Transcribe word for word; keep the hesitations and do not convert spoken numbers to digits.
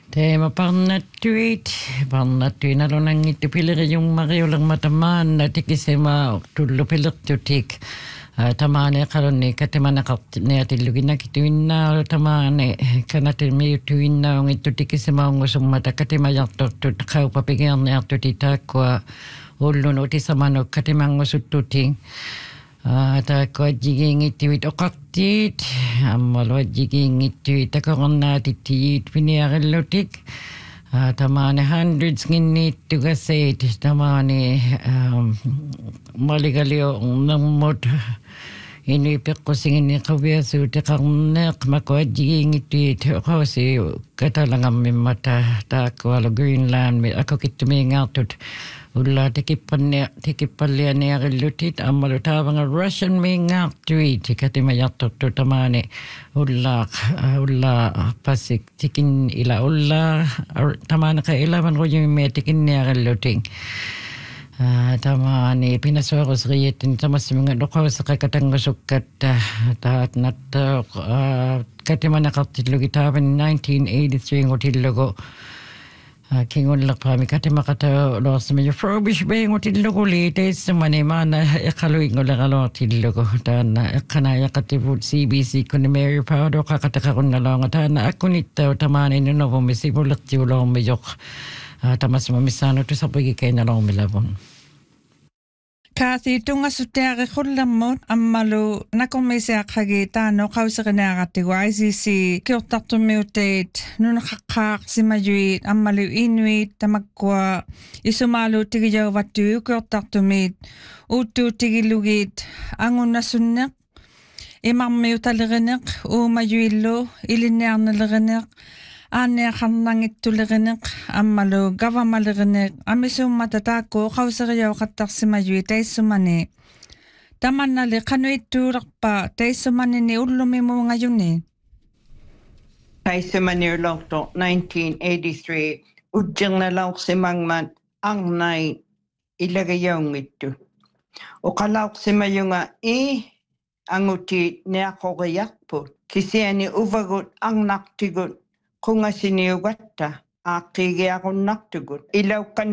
Teema parnattuit, parnattuin alunangittu pileriummarriuler matamaan natikisema tullu pilertutik. Tamaane qalunni katamanaqart neatilluginakituinnaaru tamaane kanatilmiutuinnaungittu tikisemaungusumata katimajartortut qaupapigiarniartuti taakkua ullunuti samanuk katimangusuttuting. Taakkua jigiingittuit oqartiit ammalua jigiingittuit takornaatittiit piniarillutik. Tamaane hundreds nginniittugaseit tamaane maligalio nammut ini peqqusingini qaviasuutiqarneeq makuajjigiingittuit qawsi katalangammimmata taakkualu Greenland mi akokittumiingaartut ulla tikippanne tikippallianiarillutit ammalu taavanga Russian miingaartuit katimajartortu tamaane ullaaq ulla passik tikin ila ulla tamaane qa ilavan rujimimia tikinniarilluting tamaani pinasuarusriitin tamassimnga loqawsaqa katangusukkatta taatnatta katimanaqartillugi taavan nineteen eighty-three ngutillugu kingullaqpaami katimakata lorsimi Frobish Bay ngutillugu liiteissamani maana iqaluinguleqaluartillugu taana iqqanaayaqattivut C B C kunni Mary Pardo qaqataqarunnaloonga taana akkunittau tamaani nunavumi sipullertiulormijoq tamasma misaanutu sapigikeinalormilavun. Kathy tungasutteari qullammut ammalu nakormiisiaqqagi taano qauseqinaaqattigu I C C kiortartummiuteit nuneqaqqaaq simajuit ammalu inuit tamakkua isumaalu tigijauvattu kiortartumit uuttuutigillugit angunnassunneq imarmiutalereneq uumajuillu ilinniarnalereneq aanniaqarnangittulereneq ammalu gavamalereneq amisummata taakku qauseriauqattarsimajuit taissumani tamannali qanuittuulerpa taissumanini ullumimuungajuni taissumanirlorto nineteen eighty-three ujjernalaorsimangmat arnai ilagayaungittu oqalaorsimayunga i anguti neaqoriarput kisiani uvagut arnartigut qungasiniugatta aaqigiarunnartugut ilauqqan